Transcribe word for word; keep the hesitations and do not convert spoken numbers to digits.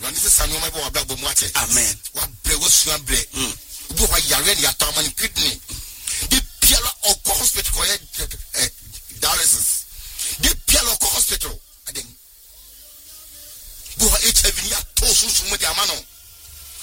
na nise sanu ma bo ababo mu ate amen wa bre wo sua bre bo wa yare ni atamani kidney di piala oko hospital ko eh dialysis di piala oko hospital adem bo ha H I V ni ato so so mu di amano